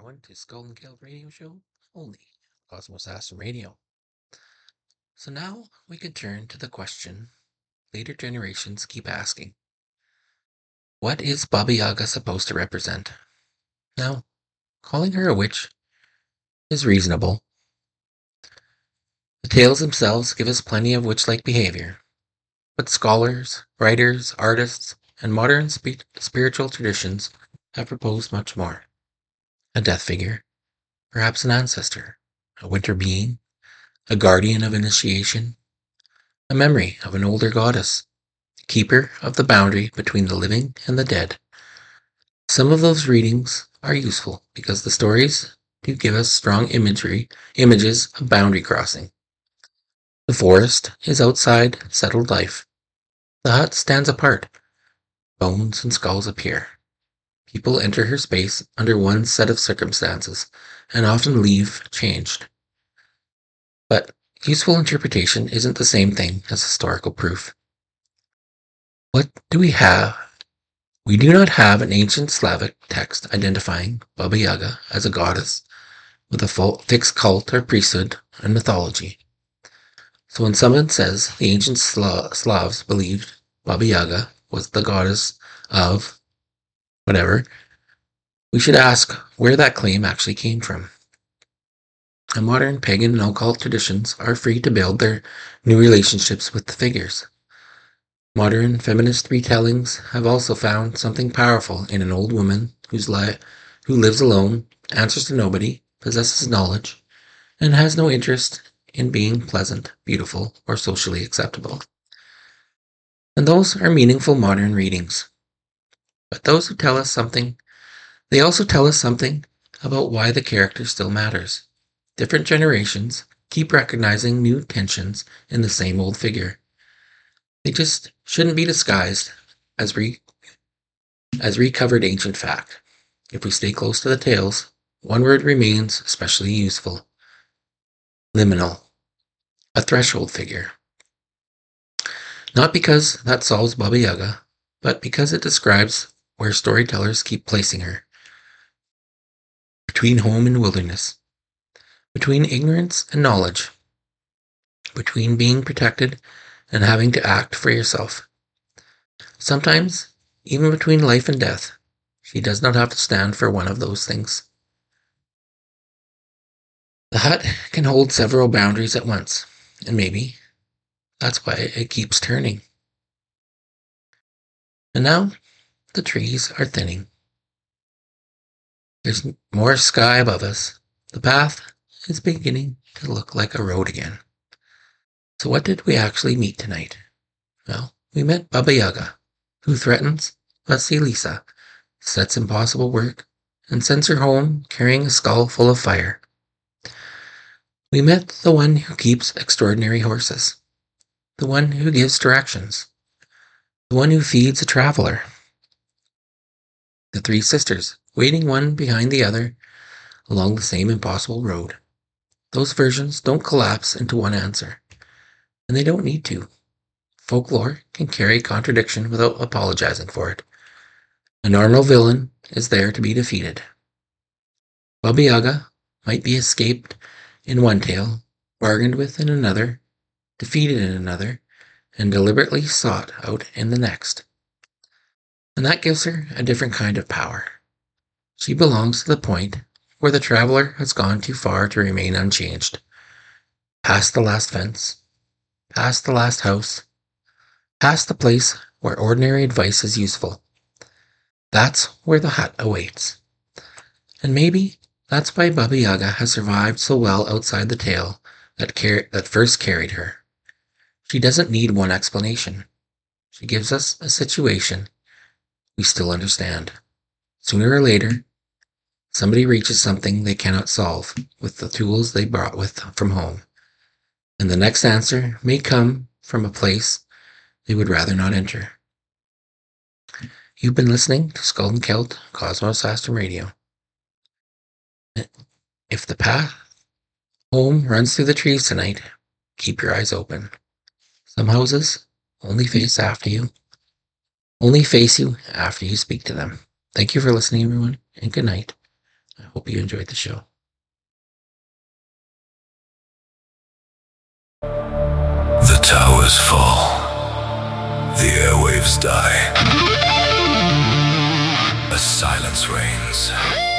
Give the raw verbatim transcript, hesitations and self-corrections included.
everyone, to Skull and Kill Radio Show, only Cosmos Astrum Radio. So now we could turn to the question later generations keep asking. What is Baba Yaga supposed to represent? Now, calling her a witch is reasonable. The tales themselves give us plenty of witch-like behavior, but scholars, writers, artists, and modern spe- spiritual traditions have proposed much more. A death figure, perhaps an ancestor, a winter being, a guardian of initiation, a memory of an older goddess, a keeper of the boundary between the living and the dead. Some of those readings are useful because the stories do give us strong imagery, images of boundary crossing. The forest is outside settled life. The hut stands apart. Bones and skulls appear. People enter her space under one set of circumstances and often leave changed. But useful interpretation isn't the same thing as historical proof. What do we have? We do not have an ancient Slavic text identifying Baba Yaga as a goddess with a full, fixed cult or priesthood and mythology. So when someone says the ancient Sla- Slavs believed Baba Yaga was the goddess of whatever, we should ask where that claim actually came from. And modern pagan and occult traditions are free to build their new relationships with the figures. Modern feminist retellings have also found something powerful in an old woman whose li- who lives alone, answers to nobody, possesses knowledge, and has no interest in being pleasant, beautiful, or socially acceptable. And those are meaningful modern readings. But those who tell us something, they also tell us something about why the character still matters. Different generations keep recognizing new tensions in the same old figure. They just shouldn't be disguised as re as recovered ancient fact. If we stay close to the tales, one word remains especially useful. Liminal. A threshold figure. Not because that solves Baba Yaga, but because it describes where storytellers keep placing her. Between home and wilderness. Between ignorance and knowledge. Between being protected and having to act for yourself. Sometimes, even between life and death, she does not have to stand for one of those things. The hut can hold several boundaries at once, and maybe that's why it keeps turning. And now, the trees are thinning. There's more sky above us. The path is beginning to look like a road again. So what did we actually meet tonight? Well, we met Baba Yaga, who threatens Vasilisa, sets impossible work, and sends her home carrying a skull full of fire. We met the one who keeps extraordinary horses, the one who gives directions, the one who feeds a traveler. The three sisters, waiting one behind the other along the same impossible road. Those versions don't collapse into one answer, and they don't need to. Folklore can carry contradiction without apologizing for it. A normal villain is there to be defeated. Baba Yaga might be escaped in one tale, bargained with in another, defeated in another, and deliberately sought out in the next. And that gives her a different kind of power. She belongs to the point where the traveler has gone too far to remain unchanged. Past the last fence, past the last house, past the place where ordinary advice is useful. That's where the hut awaits. And maybe that's why Baba Yaga has survived so well outside the tale that, car- that first carried her. She doesn't need one explanation. She gives us a situation we still understand. Sooner or later, somebody reaches something they cannot solve with the tools they brought with from home. And the next answer may come from a place they would rather not enter. You've been listening to Skull and Kilt, Cosmos Astrum Radio. If the path home runs through the trees tonight, keep your eyes open. Some houses only face after you, only face you after you speak to them. Thank you for listening, everyone, and good night. I hope you enjoyed the show. The towers fall. The airwaves die. A silence reigns.